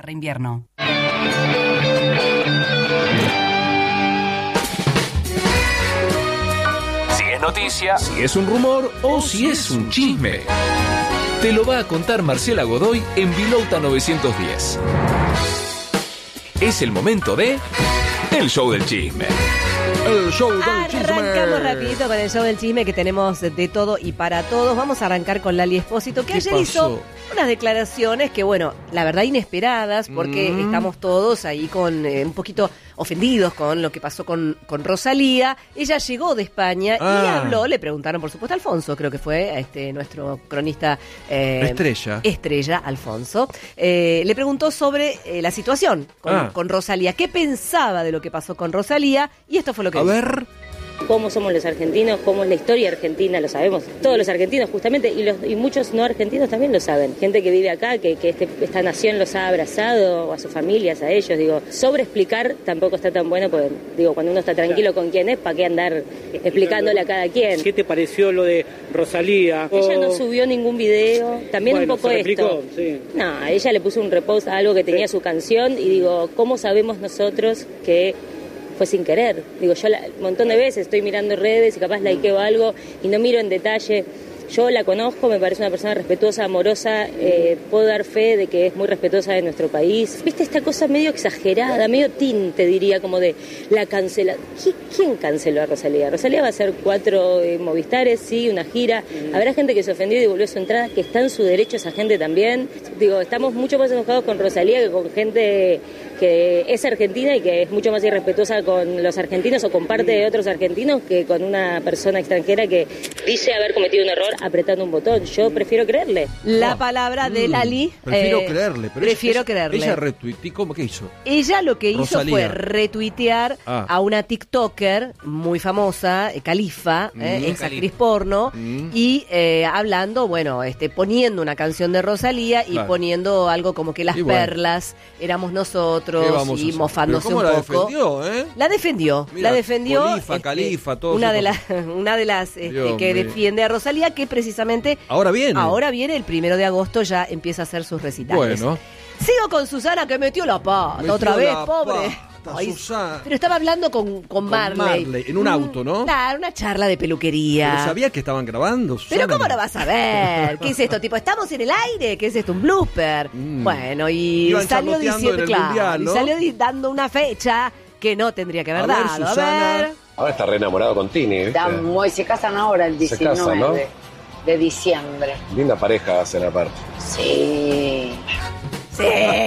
Invierno. Si es noticia, si es un rumor o si es un chisme, te lo va a contar Marcela Godoy en Vilouta 910. Es el momento de El Show del Chisme. El show del chisme. Arrancamos rapidito con el show del chisme, que tenemos de todo y para todos. Vamos a arrancar con Lali Espósito, que ayer hizo unas declaraciones que, bueno, la verdad inesperadas, porque estamos todos ahí con un poquito ofendidos con lo que pasó con Rosalía. Ella llegó de España y habló, le preguntaron, por supuesto, a Alfonso, creo que fue nuestro cronista Estrella, Alfonso. Le preguntó sobre la situación con Rosalía, qué pensaba de lo que pasó con Rosalía, y esto fue lo que dijo. A ver. Cómo somos los argentinos, cómo es la historia argentina, lo sabemos. Todos los argentinos, justamente, y muchos no argentinos también lo saben. Gente que vive acá, que esta nación los ha abrazado, o a sus familias, a ellos. Digo, sobre explicar tampoco está tan bueno, porque digo, cuando uno está tranquilo con quién es, ¿para qué andar explicándole a cada quien? ¿Qué te pareció lo de Rosalía? Ella no subió ningún video, también un poco esto. Sí. No, a ella le puso un repost a algo que tenía su canción, y digo, ¿cómo sabemos nosotros que fue sin querer? Digo, yo un montón de veces estoy mirando redes y capaz likeo algo y no miro en detalle. Yo la conozco, me parece una persona respetuosa, amorosa, puedo dar fe de que es muy respetuosa de nuestro país. ¿Viste esta cosa medio exagerada, medio tinte, diría, como de la cancela? ¿Quién canceló a Rosalía? Rosalía va a hacer 4 Movistares, sí, una gira. Habrá gente que se ofendió y devolvió su entrada, que está en su derecho esa gente también. Digo, estamos mucho más enojados con Rosalía que con gente que es argentina y que es mucho más irrespetuosa con los argentinos o con parte de otros argentinos que con una persona extranjera que dice haber cometido un error apretando un botón. Yo prefiero creerle. La palabra de Lali. Prefiero creerle. Pero creerle. Ella retuiteó, ¿qué hizo? Ella lo que Rosalía hizo fue retuitear a una TikToker muy famosa, Califa, ex actriz porno, y hablando, bueno, poniendo una canción de Rosalía y poniendo algo como que las perlas éramos nosotros y mofándose un poco. La defendió, Mirá, la defendió. Califa, todo una eso. una de las que defiende a Rosalía, que precisamente Ahora viene el 1 de agosto, ya empieza a hacer sus recitales. Bueno. Sigo con Susana, que metió la pata otra vez, pobre. Ay, Susana. pero estaba hablando con Marley. En un auto, ¿no? Claro, una charla de peluquería. Pero sabía que estaban grabando, Susana. Pero ¿cómo lo vas a ver? ¿Qué es esto? Tipo, ¿estamos en el aire? ¿Qué es esto? ¿Un blooper? Bueno, y Iban salió charloteando diciendo, en el mundial, ¿no? y salió dando una fecha que no tendría que haber dado. Susana. A ver. Ahora está re enamorado con Tini, ¿viste? Se casan ahora el 19 casan, ¿no? de diciembre. Linda pareja hacen aparte. Sí. Sí.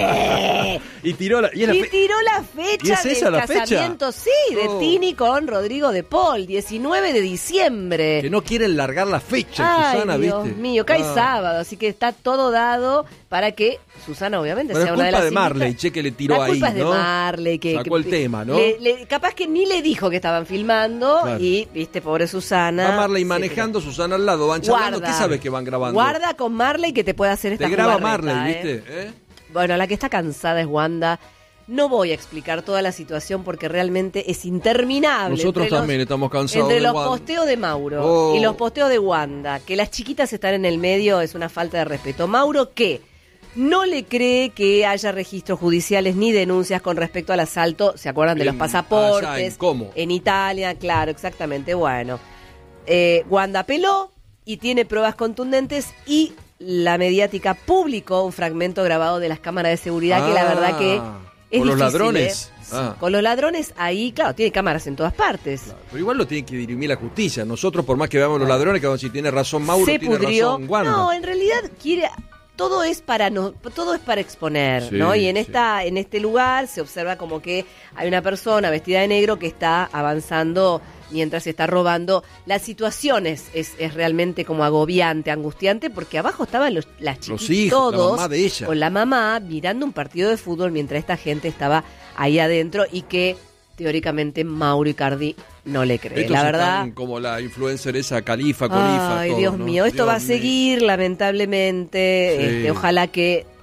Y tiró la tiró la fecha ¿Y es esa del la fecha? casamiento, sí, de Tini con Rodrigo de Paul, 19 de diciembre. Que no quieren largar la fecha, Susana, Dios ¿viste? mío, cae sábado, así que está todo dado para que Susana, obviamente, Pero sea es una de culpa las de Marley, invitadas. que le tiró ahí, La culpa es de ¿no? Marley, que sacó el tema, ¿no? Capaz que ni le dijo que estaban filmando, Claro. Y, viste, pobre Susana. Va Marley manejando, Susana al lado, van charlando. ¿Qué sabes que van grabando? Guarda con Marley, que te puede hacer esta Te graba jugarreta, Marley, ¿viste? Bueno, la que está cansada es Wanda. No voy a explicar toda la situación porque realmente es interminable. Nosotros también estamos cansados Entre de los Wanda. posteos de Mauro y los posteos de Wanda, que las chiquitas están en el medio, es una falta de respeto. Mauro, ¿qué? No le cree que haya registros judiciales ni denuncias con respecto al asalto. ¿Se acuerdan de los pasaportes? allá, ¿cómo? En Italia, claro, exactamente. Bueno, Wanda apeló y tiene pruebas contundentes, y la mediática publicó un fragmento grabado de las cámaras de seguridad que la verdad que es ¿con los difícil, ladrones? Sí, con los ladrones ahí, claro, tiene cámaras en todas partes. Claro, pero igual lo tiene que dirimir la justicia. Nosotros, por más que veamos los ladrones, que vamos a decir, tiene razón Mauro, Se tiene pudrió. razón Wanda. No, en realidad todo es para exponer, Sí, ¿no? Y en sí. en este lugar se observa como que hay una persona vestida de negro que está avanzando mientras se está robando. La situación es realmente como agobiante, angustiante, porque abajo estaban las chiquitas, Los hijos, todos, la mamá de ella. con la mamá mirando un partido de fútbol mientras esta gente estaba ahí adentro, y que teóricamente Mauro Icardi no le cree. Estos La verdad, están como la influencer esa Califa, con Ifa, ay, todo, Dios ¿no? mío, esto va a Dios mío. seguir, lamentablemente. Sí. Ojalá que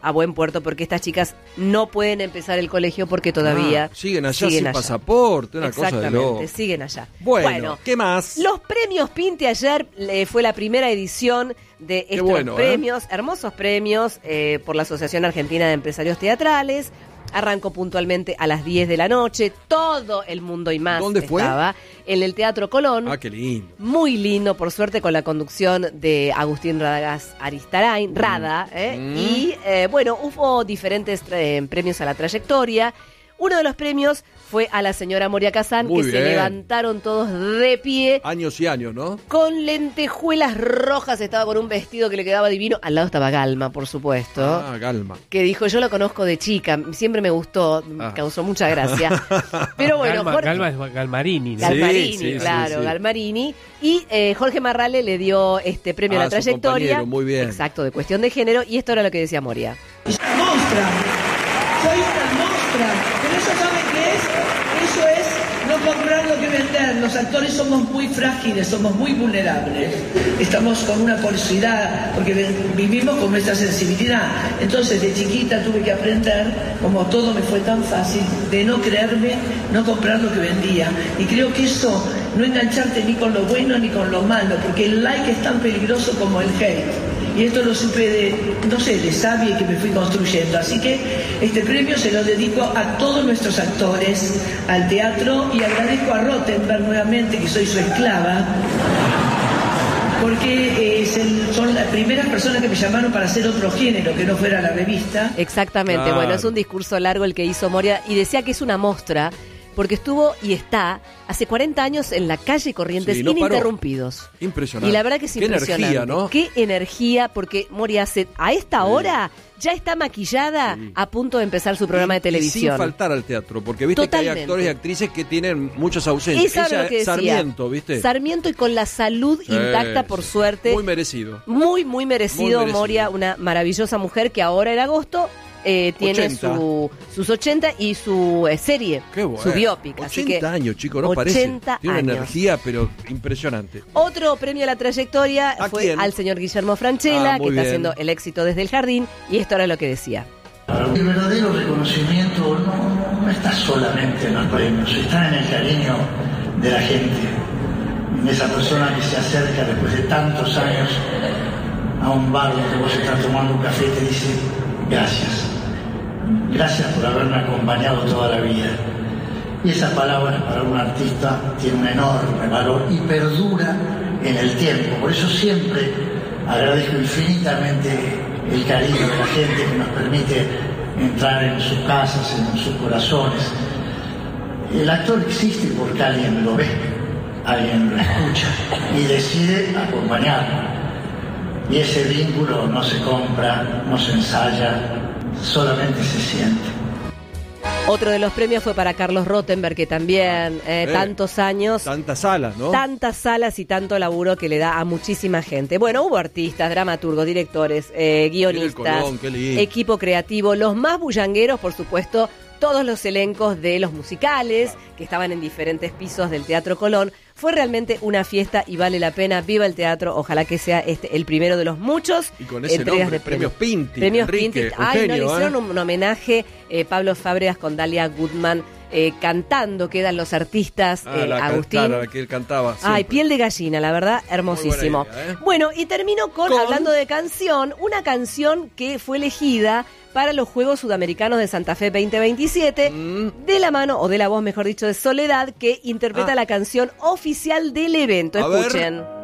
a buen puerto, porque estas chicas no pueden empezar el colegio porque todavía siguen allá sin pasaporte, una cosa de loco. Exactamente, siguen allá. Bueno, ¿qué más? Los premios Pinti ayer fue la primera edición de estos premios, hermosos premios por la Asociación Argentina de Empresarios Teatrales. Arrancó puntualmente a las 10 de la noche. Todo el mundo y más estaba en el Teatro Colón. Ah, qué lindo. Muy lindo, por suerte, con la conducción de Agustín Radagás Aristarain, Y bueno, hubo diferentes premios a la trayectoria. Uno de los premios fue a la señora Moria Kazan, que se levantaron todos de pie. Años y años, ¿no? Con lentejuelas rojas, estaba con un vestido que le quedaba divino. Al lado estaba Galma, por supuesto. Ah, Galma. Que dijo, yo lo conozco de chica, siempre me gustó, causó mucha gracia. Pero bueno, Galma es Galmarini, ¿no? Galmarini, claro, Galmarini. Y Jorge Marrale le dio este premio a la trayectoria. Muy bien. Exacto, de cuestión de género. Y esto era lo que decía Moria. ¡Mostra! Soy una mostra. Pero eso saben qué es. Eso es no comprar lo que vender. Los actores somos muy frágiles, somos muy vulnerables. Estamos con una porosidad, porque vivimos con nuestra sensibilidad. Entonces, de chiquita tuve que aprender, como todo me fue tan fácil, de no creerme, no comprar lo que vendía. Y creo que eso, no engancharte ni con lo bueno ni con lo malo, porque el like es tan peligroso como el hate. Y esto lo supe de sabia que me fui construyendo. Así que este premio se lo dedico a todos nuestros actores, al teatro, y agradezco a Rottenberg nuevamente, que soy su esclava, porque son las primeras personas que me llamaron para hacer otro género, que no fuera la revista. Exactamente, claro. Bueno, es un discurso largo el que hizo Moria, y decía que es una mostra, porque estuvo y está hace 40 años en la calle Corrientes, ininterrumpidos. Impresionante. Y la verdad que es impresionante. Qué energía, ¿no? Qué energía, porque Moria a esta hora ya está maquillada a punto de empezar su programa de televisión. Y sin faltar al teatro, porque viste que hay actores y actrices que tienen muchas ausencias. Ella, lo que decía, Sarmiento, ¿viste? Sarmiento, y con la salud intacta, por suerte. Muy merecido. Muy merecido. Moria, una maravillosa mujer que ahora en agosto tiene sus 80 y su serie, su biopic. 80 así que, años, chicos, no parece. Tiene una energía, pero impresionante. Otro premio a la trayectoria fue al señor Guillermo Francella, que está haciendo el éxito desde el jardín, y esto era lo que decía. El verdadero reconocimiento no está solamente en los premios, está en el cariño de la gente, en esa persona que se acerca después de tantos años a un bar donde vos estás tomando un café y te dice gracias. Gracias por haberme acompañado toda la vida. Y esa palabra para un artista tiene un enorme valor y perdura en el tiempo. Por eso siempre agradezco infinitamente el cariño de la gente que nos permite entrar en sus casas, en sus corazones. El actor existe porque alguien lo ve, alguien lo escucha y decide acompañarlo. Y ese vínculo no se compra, no se ensaya, solamente se siente. Otro de los premios fue para Carlos Rottenberg, que también tantos años. Tantas salas, ¿no? Tantas salas y tanto laburo que le da a muchísima gente. Bueno, hubo artistas, dramaturgos, directores, guionistas, equipo creativo, los más bullangueros, por supuesto, todos los elencos de los musicales que estaban en diferentes pisos del Teatro Colón. Fue realmente una fiesta y vale la pena. Viva el teatro, ojalá que sea el primero de los muchos. Y con ese entregas nombre, de Premios Pinti. Premios Enrique, Pinti. Ay, Eugenio, no, le hicieron un homenaje Pablo Fábregas con Dalia Goodman. Cantando quedan los artistas, Agustín. Claro, la que él cantaba siempre. Ay, piel de gallina, la verdad, hermosísimo. Idea, Bueno, y termino con, hablando de canción, una canción que fue elegida para los Juegos Sudamericanos de Santa Fe 2027, de la mano, o de la voz, mejor dicho, de Soledad, que interpreta la canción oficial del evento. Escuchen.